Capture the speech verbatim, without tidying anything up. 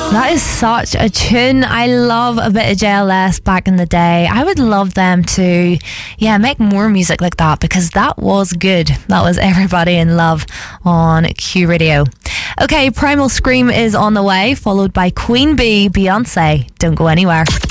That is such a tune. I love a bit of J L S back in the day. I would love them to, yeah, make more music like that, because that was good. That was Everybody in Love on Q Radio. Okay, Primal Scream is on the way, followed by Queen Bee, Beyonce. Don't go anywhere.